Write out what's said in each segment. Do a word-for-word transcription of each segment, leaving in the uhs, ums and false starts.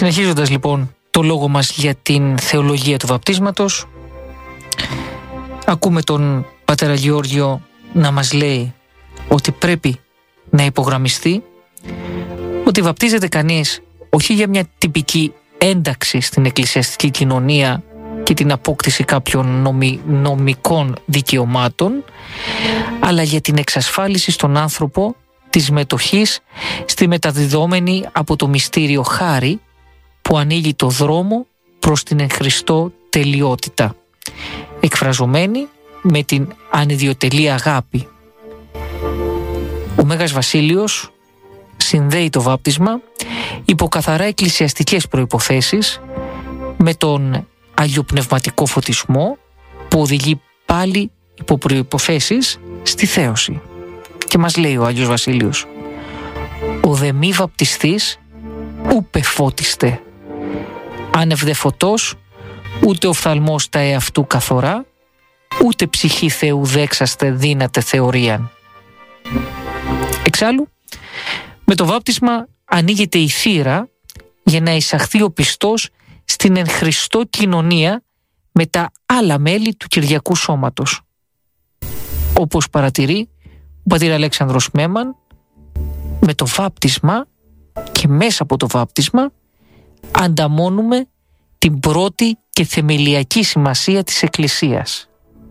Συνεχίζοντας λοιπόν το λόγο μας για την θεολογία του βαπτίσματος, ακούμε τον πατέρα Γεώργιο να μας λέει ότι πρέπει να υπογραμμιστεί ότι βαπτίζεται κανείς όχι για μια τυπική ένταξη στην εκκλησιαστική κοινωνία και την απόκτηση κάποιων νομι, νομικών δικαιωμάτων, αλλά για την εξασφάλιση στον άνθρωπο της μετοχής στη μεταδιδόμενη από το μυστήριο χάρη που ανοίγει το δρόμο προς την εν Χριστώ τελειότητα, εκφραζομένη με την ανιδιοτελή αγάπη. Ο Μέγας Βασίλειος συνδέει το βάπτισμα υπό καθαρά εκκλησιαστικές προϋποθέσεις με τον αγιοπνευματικό φωτισμό που οδηγεί πάλι υπό προϋποθέσεις στη θέωση. Και μας λέει ο Άγιος Βασίλειος: «Ο δε μη βαπτιστής ούπε φώτιστε, άνευ δε φωτός ούτε οφθαλμός τα εαυτού καθορά, ούτε ψυχή Θεού δέξαστε δύναται θεωρίαν». Εξάλλου, με το βάπτισμα ανοίγεται η θύρα για να εισαχθεί ο πιστός στην εν Χριστώ κοινωνία με τα άλλα μέλη του Κυριακού Σώματος. Όπως παρατηρεί ο πατήρ Αλέξανδρος Μέμαν, με το βάπτισμα και μέσα από το βάπτισμα ανταμώνουμε την πρώτη και θεμελιακή σημασία της Εκκλησίας.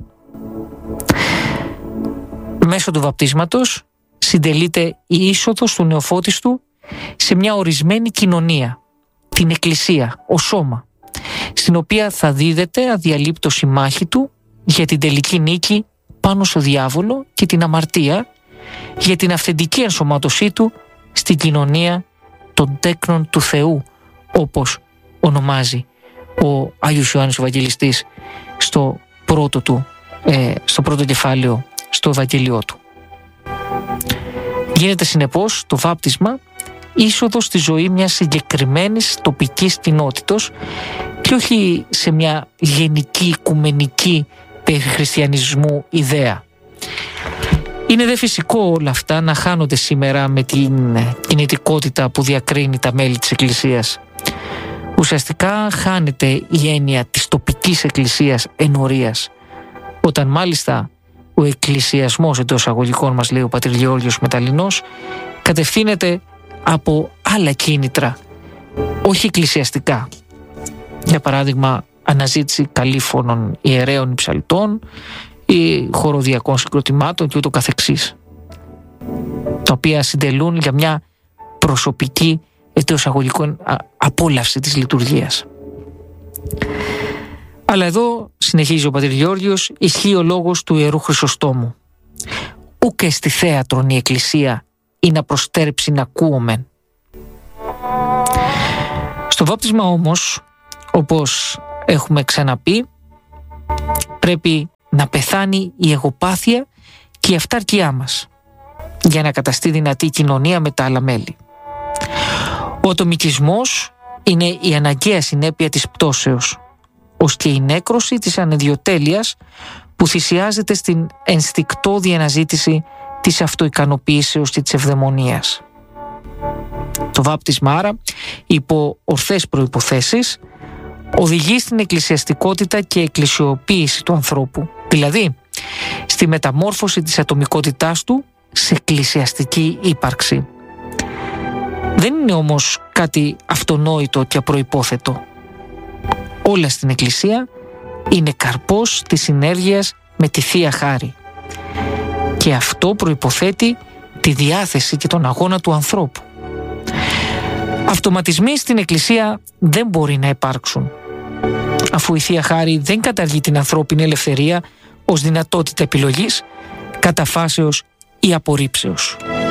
Μέσω του βαπτίσματος συντελείται η είσοδος του νεοφώτιστου σε μια ορισμένη κοινωνία, την Εκκλησία, ο σώμα, στην οποία θα δίδεται αδιαλείπτως η μάχη του για την τελική νίκη πάνω στο διάβολο και την αμαρτία, για την αυθεντική ενσωμάτωσή του στην κοινωνία των τέκνων του Θεού, όπως ονομάζει ο Άγιος Ιωάννης ο Ευαγγελιστής στο πρώτο, του, ε, στο πρώτο κεφάλαιο στο Ευαγγελιό του. Γίνεται συνεπώς το βάπτισμα είσοδος στη ζωή μιας συγκεκριμένης τοπικής κοινότητος και όχι σε μια γενική οικουμενική περί χριστιανισμού ιδέα. Είναι δε φυσικό όλα αυτά να χάνονται σήμερα με την κινητικότητα που διακρίνει τα μέλη της Εκκλησίας. Ουσιαστικά χάνεται η έννοια της τοπικής εκκλησίας ενορίας, όταν μάλιστα ο εκκλησιασμός εντός αγωγικών, μας λέει ο πατήρ Γεώργιος Μεταλλινός, κατευθύνεται από άλλα κίνητρα, όχι εκκλησιαστικά. Για παράδειγμα, αναζήτηση καλήφωνων ιερέων ή ψαλτών ή χοροδιακών συγκροτημάτων και ούτω καθεξής, τα οποία συντελούν για μια προσωπική εντός αγωγικών απόλαυση της λειτουργίας. Αλλά εδώ, συνεχίζει ο πατήρ Γεώργιος, ισχύει ο λόγος του Ιερού Χρυσοστόμου: «Ούκ στη θέατρον η εκκλησία ή να προστέρψει να ακούομεν». Στο βάπτισμα όμως, όπως έχουμε ξαναπεί, πρέπει να πεθάνει η εγωπάθεια και η αυτάρκειά μας για να καταστεί δυνατή η κοινωνία με τα άλλα μέλη. Ο ατομικισμός είναι η αναγκαία συνέπεια της πτώσεως, ως και η νέκρωση της ανιδιοτέλειας που θυσιάζεται στην ενστικτώδη αναζήτηση της αυτοικανοποίησεως και της ευδαιμονίας. Το βάπτισμα άρα, υπό ορθές προϋποθέσεις, οδηγεί στην εκκλησιαστικότητα και εκκλησιοποίηση του ανθρώπου, δηλαδή στη μεταμόρφωση της ατομικότητάς του σε εκκλησιαστική ύπαρξη. Δεν είναι όμως κάτι αυτονόητο και απροϋπόθετο. Όλα στην Εκκλησία είναι καρπός της συνέργειας με τη Θεία Χάρη. Και αυτό προϋποθέτει τη διάθεση και τον αγώνα του ανθρώπου. Αυτοματισμοί στην Εκκλησία δεν μπορεί να υπάρξουν, αφού η Θεία Χάρη δεν καταργεί την ανθρώπινη ελευθερία ως δυνατότητα επιλογής, καταφάσεως ή απορρίψεως.